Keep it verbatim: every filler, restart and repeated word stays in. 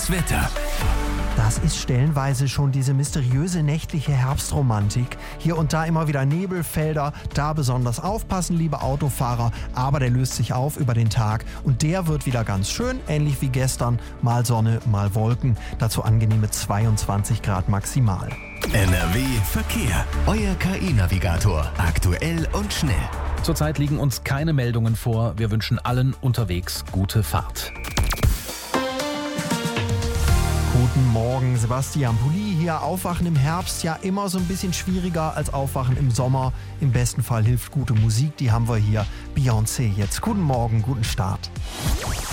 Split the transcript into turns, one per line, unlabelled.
Das Wetter.
Das ist stellenweise schon diese mysteriöse nächtliche Herbstromantik. Hier und da immer wieder Nebelfelder, da besonders aufpassen, liebe Autofahrer. Aber der löst sich auf über den Tag und der wird wieder ganz schön, ähnlich wie gestern. Mal Sonne, mal Wolken, dazu angenehme zweiundzwanzig Grad maximal.
N R W Verkehr. Euer K I-Navigator. Aktuell und schnell.
Zurzeit liegen uns keine Meldungen vor. Wir wünschen allen unterwegs gute Fahrt.
Guten Morgen, Sebastian Pulli hier. Aufwachen im Herbst ja immer so ein bisschen schwieriger als Aufwachen im Sommer. Im besten Fall hilft gute Musik, die haben wir hier. Beyoncé jetzt. Guten Morgen, guten Start.